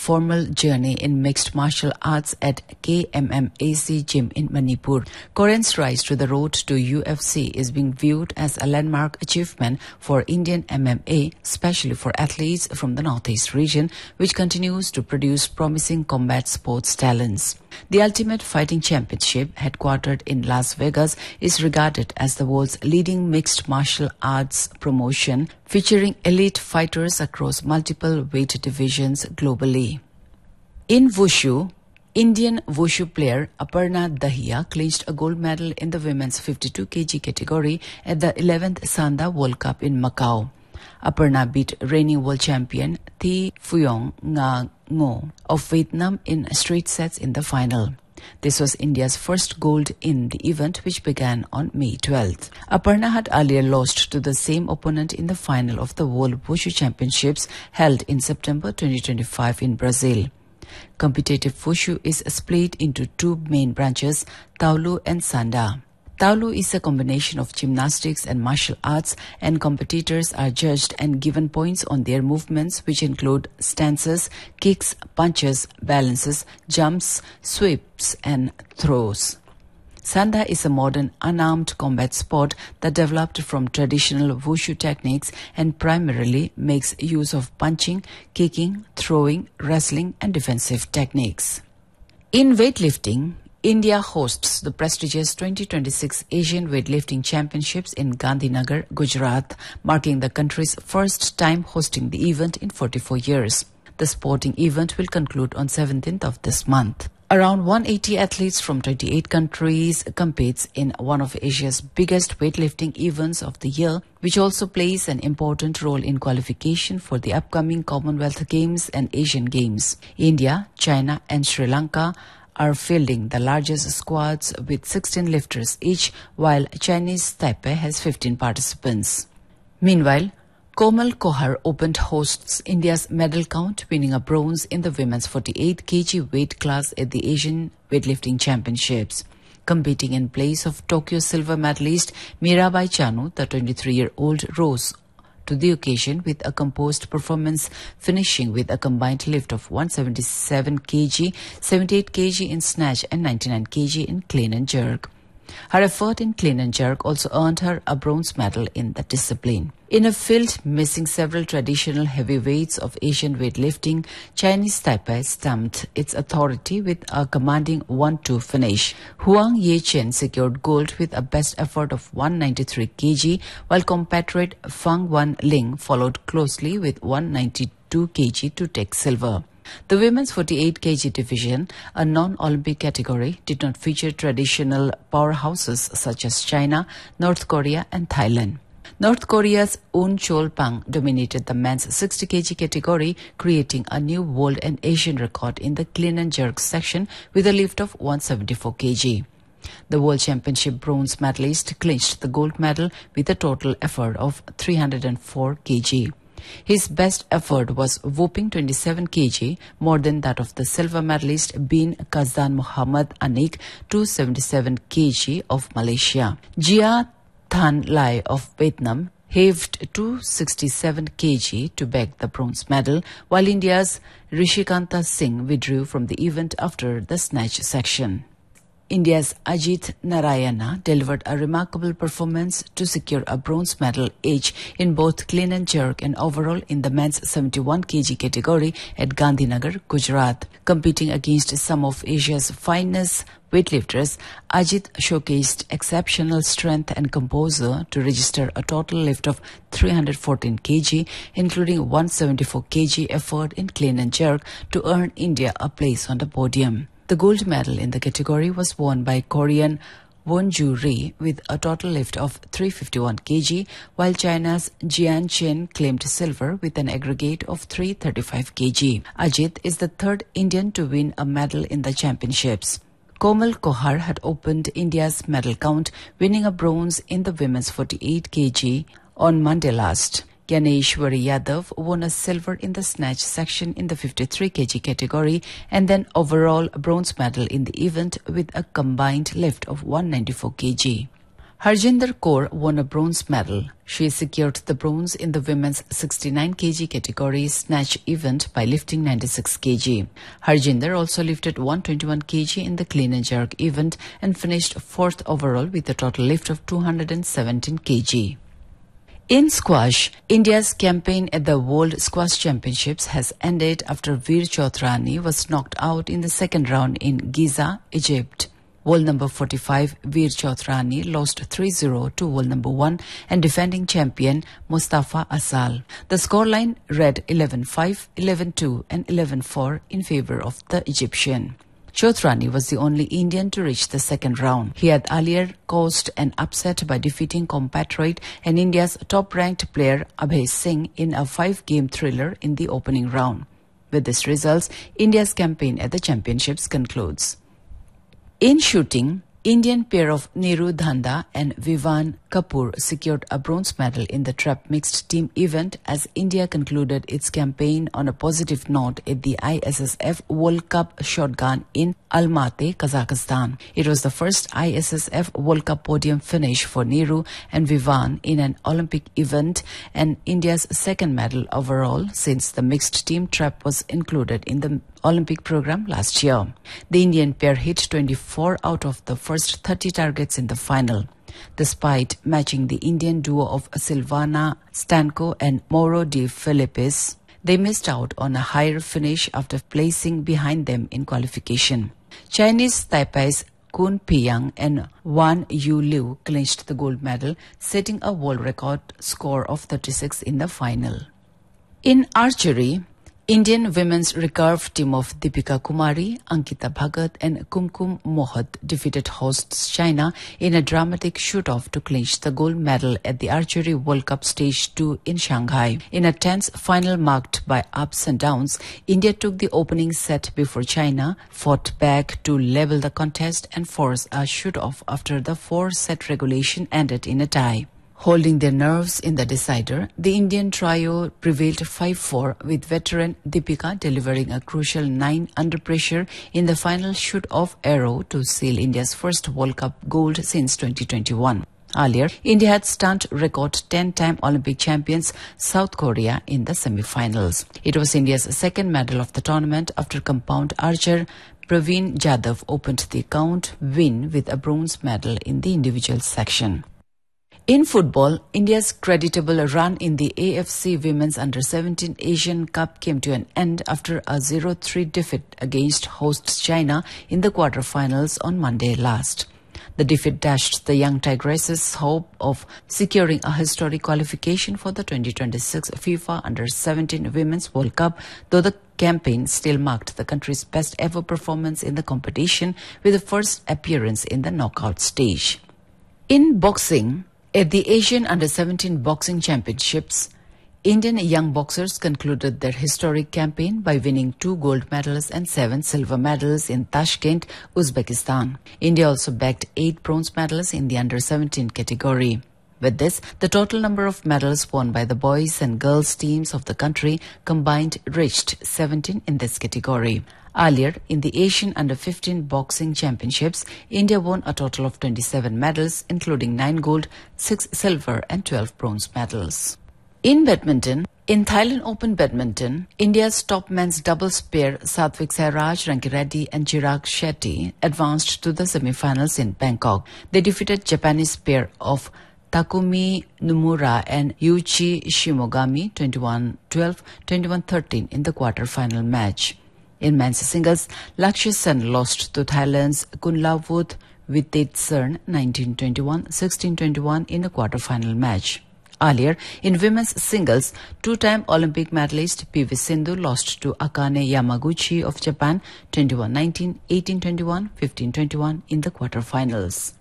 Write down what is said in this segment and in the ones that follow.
formal journey in mixed martial arts at KMMAC Gym in Manipur. Korean's rise to the road to UFC is being viewed as a landmark achievement for Indian MMA, especially for athletes from the Northeast region, which continues to produce promising combat sports talents. The Ultimate Fighting Championship, headquartered in Las Vegas, is regarded as the world's leading mixed martial arts promotion, featuring elite fighters across multiple weight divisions globally. In Wushu, Indian Wushu player Aparna Dahiya clinched a gold medal in the women's 52 kg category at the 11th Sanda World Cup in Macau. Aparna beat reigning world champion Thi Phuong Nga Ngo of Vietnam in straight sets in the final. This was India's first gold in the event, which began on May 12th. Aparna had earlier lost to the same opponent in the final of the World Wushu Championships held in September 2025 in Brazil. Competitive Wushu is split into two main branches, Taolu and Sanda. Taolu is a combination of gymnastics and martial arts, and competitors are judged and given points on their movements, which include stances, kicks, punches, balances, jumps, sweeps, and throws. Sanda is a modern unarmed combat sport that developed from traditional Wushu techniques and primarily makes use of punching, kicking, throwing, wrestling, and defensive techniques. In weightlifting, India hosts the prestigious 2026 Asian Weightlifting Championships in Gandhinagar, Gujarat, marking the country's first time hosting the event in 44 years. The sporting event will conclude on 17th of this month. Around 180 athletes from 28 countries competes in one of Asia's biggest weightlifting events of the year, which also plays an important role in qualification for the upcoming Commonwealth Games and Asian Games. India, China, and Sri Lanka are fielding the largest squads with 16 lifters each, while Chinese Taipei has 15 participants. Meanwhile, Komal Kohar opened hosts India's medal count, winning a bronze in the women's 48 kg weight class at the Asian Weightlifting Championships. Competing in place of Tokyo silver medalist Mirabai Chanu, the 23-year-old rose to the occasion with a composed performance, finishing with a combined lift of 177 kg, 78 kg in snatch and 99 kg in clean and jerk. Her effort in clean and jerk also earned her a bronze medal in the discipline. In a field missing several traditional heavyweights of Asian weightlifting, Chinese Taipei stamped its authority with a commanding 1-2 finish. Huang Yechen secured gold with a best effort of 193 kg, while compatriot Fang Wan Ling followed closely with 192 kg to take silver. The women's 48 kg division, a non-Olympic category, did not feature traditional powerhouses such as China, North Korea, and Thailand. North Korea's Un Chol Pang dominated the men's 60 kg category, creating a new world and Asian record in the clean and jerk section with a lift of 174 kg. The World Championship bronze medalist clinched the gold medal with a total effort of 304 kg. His best effort was whopping 27 kg, more than that of the silver medalist Bin Kazdan Muhammad Anik, 277 kg of Malaysia. Jia Than Lai of Vietnam heaved 267 kg to bag the bronze medal, while India's Rishikanta Singh withdrew from the event after the snatch section. India's Ajit Narayana delivered a remarkable performance to secure a bronze medal each in both clean and jerk and overall in the men's 71 kg category at Gandhinagar, Gujarat. Competing against some of Asia's finest weightlifters, Ajit showcased exceptional strength and composure to register a total lift of 314 kg, including 174 kg effort in clean and jerk to earn India a place on the podium. The gold medal in the category was won by Korean Wonju Ri with a total lift of 351 kg, while China's Jian Chen claimed silver with an aggregate of 335 kg. Ajit is the third Indian to win a medal in the championships. Komal Kohar had opened India's medal count, winning a bronze in the women's 48 kg on Monday last. Yaneshwari Yadav won a silver in the snatch section in the 53 kg category and then overall bronze medal in the event with a combined lift of 194 kg. Harjinder Kaur won a bronze medal. She secured the bronze in the women's 69 kg category snatch event by lifting 96 kg. Harjinder also lifted 121 kg in the clean and jerk event and finished 4th overall with a total lift of 217 kg. In squash, India's campaign at the World Squash Championships has ended after Veer Chowdhury was knocked out in the second round in Giza, Egypt. World number 45 Veer Chowdhury lost 3-0 to world number 1 and defending champion Mustafa Asal. The scoreline read 11-5, 11-2 and 11-4 in favor of the Egyptian. Chowdhury was the only Indian to reach the second round. He had earlier caused an upset by defeating compatriot and India's top-ranked player Abhay Singh in a 5-game thriller in the opening round. With these results, India's campaign at the championships concludes. In shooting, Indian pair of Neeru Dhanda and Vivan Kapoor secured a bronze medal in the trap mixed team event as India concluded its campaign on a positive note at the ISSF World Cup Shotgun in Almaty, Kazakhstan. It was the first ISSF World Cup podium finish for Neeru and Vivan in an Olympic event and India's second medal overall since the mixed team trap was included in the Olympic program last year. The Indian pair hit 24 out of the first 30 targets in the final. Despite matching the Indian duo of Silvana Stanko and Mauro de Filippis, they missed out on a higher finish after placing behind them in qualification. Chinese Taipei's Kun Piyang and Wan Yu Liu clinched the gold medal, setting a world record score of 36 in the final. In archery, Indian women's recurve team of Deepika Kumari, Ankita Bhagat and Kumkum Mohat defeated hosts China in a dramatic shoot-off to clinch the gold medal at the Archery World Cup Stage 2 in Shanghai. In a tense final marked by ups and downs, India took the opening set before China fought back to level the contest and force a shoot-off after the 4-set regulation ended in a tie. Holding their nerves in the decider, the Indian trio prevailed 5-4 with veteran Deepika delivering a crucial 9 under pressure in the final shoot-off arrow to seal India's first World Cup gold since 2021. Earlier, India had stunned record 10-time Olympic champions South Korea in the semi-finals. It was India's second medal of the tournament after compound archer Praveen Jadhav opened the account win with a bronze medal in the individual section. In football, India's creditable run in the AFC Women's Under-17 Asian Cup came to an end after a 0-3 defeat against hosts China in the quarterfinals on Monday last. The defeat dashed the young Tigresses' hope of securing a historic qualification for the 2026 FIFA Under-17 Women's World Cup, though the campaign still marked the country's best ever performance in the competition with the first appearance in the knockout stage. In boxing, at the Asian Under-17 Boxing Championships, Indian young boxers concluded their historic campaign by winning 2 gold medals and 7 silver medals in Tashkent, Uzbekistan. India also bagged 8 bronze medals in the Under-17 category. With this, the total number of medals won by the boys and girls teams of the country combined reached 17 in this category. Earlier, in the Asian Under-15 Boxing Championships, India won a total of 27 medals, including 9 gold, 6 silver and 12 bronze medals. In badminton, in Thailand Open Badminton, India's top men's doubles pair Satvik Sairaj, Rankireddy and Chirag Shetty advanced to the semi-finals in Bangkok. They defeated Japanese pair of Takumi Nomura and Yuichi Shimogami 21-12, 21-13 in the quarter-final match. In men's singles, Lakshya Sen lost to Thailand's Kunlavut Vitetsaran 19-21, 16-21 in a quarter-final match. Earlier, in women's singles, 2-time Olympic medalist PV Sindhu lost to Akane Yamaguchi of Japan 21-19, 18-21, 15-21 in the quarter-finals.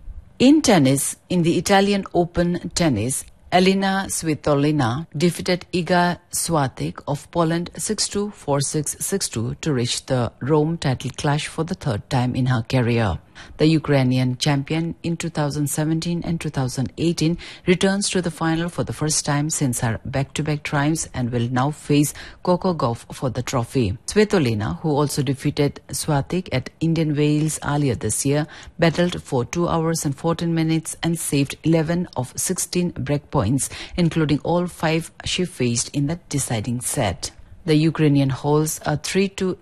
In tennis, in the Italian Open Tennis, Elina Svitolina defeated Iga Swiatek of Poland 6-2, 4-6, 6-2 to reach the Rome title clash for the third time in her career. The Ukrainian champion in 2017 and 2018 returns to the final for the first time since her back-to-back triumphs and will now face Coco Gauff for the trophy. Svitolina, who also defeated Swiatek at Indian Wales earlier this year, battled for 2 hours and 14 minutes and saved 11 of 16 break points, including all 5 she faced in the deciding set. The Ukrainian holds a 3-2